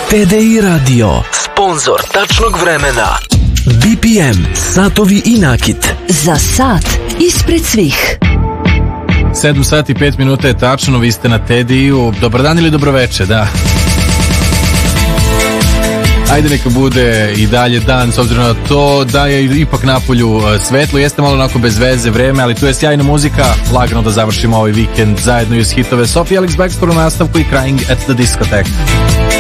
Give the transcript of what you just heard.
TDI Radio, sponzor tačnog vremena. BPM, satovi i nakit. Za sat ispred svih. 7 sati i 5 minuta je tačno, vi ste na TDI-u. Dobar dan ili dobroveče, da. Ajde neka bude i dalje dan, s obzirom na to da je ipak napolju svetlo, jeste malo onako bez veze vreme, ali tu je sjajna muzika, lagano da završimo ovaj vikend zajedno iz hitove Sophie Ellis Bextor u nastavku i Crying at the Discotheque.